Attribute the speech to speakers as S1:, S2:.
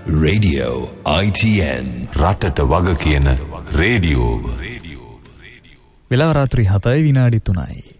S1: Radio ITN
S2: රටට වග කියන රේඩියෝ.
S3: වෙලාව රාත්‍රී 7:03.